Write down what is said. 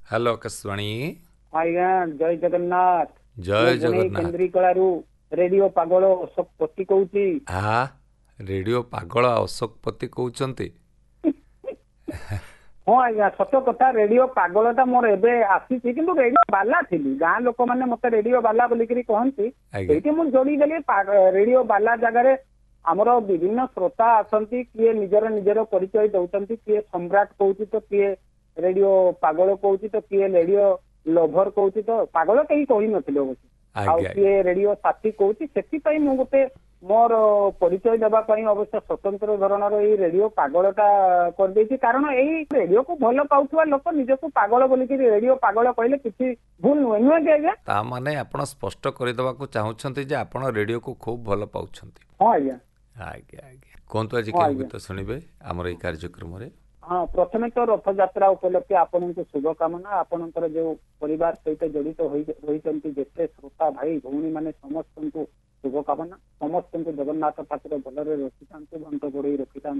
Hello Akashvani. आज्ञा जय जगन्नाथ। जय जगन्नाथ। केन्द्रीकलारू रेडियो पागल अशोक पति कहूची। रेडियो पागल अशोक पति कहते। हाँ आज्ञा सत कथा रेडियो पागलटा मोर एबे आसीची किंतु रेडियो बाला थिली गाँ लोक माने मते रेडियो बाला बोलिकरी कहंती आज्ञा। एठी मु जोड़ी देली रेडियो बाला जगह आमर विभिन्न श्रोता आसंती किए निजर निजर परिचय दउचंती किए सम्राट कहूची तो किए रेडियो पागल कहूची तो किए रेडियो लभर कहूची तो पागल कहीं कही नथिले अवश्य आ आज्ञा। किए रेडियो साथी कहूची सेति पई मु गोटे मोर परिचय देवा अवश्य स्वतंत्र धरणर ये रेडियो पागलटा कर देछि कारण एई रेडियो को भल पाउथुवा लोक निजको पागल बोलिकि रेडियो पागल कहले किछि भूल नुहे नुहे कि आज्ञा। ता माने आपण स्पष्ट करदेवाक चाहूछंती जे आपण रेडियो को खूब भल पाउछंती। हाँ आज्ञा। आज्ञा आज्ञा कोंतो आज हाँ के आज्ञा। गीत सुनिबे हमर ए कार्यक्रम रे। हाँ प्रथमे तो रथ यात्रा उपलक्षे आपनको शुभकामना आपणकर जो परिवार सहित जड़ित होइचंती जेते श्रोता भाई भौणी माने समस्त को शुभकामना समस्त को जगन्नाथ ठाकुर भलरे रखिथांतु घंट गोड़े रखिथांतु।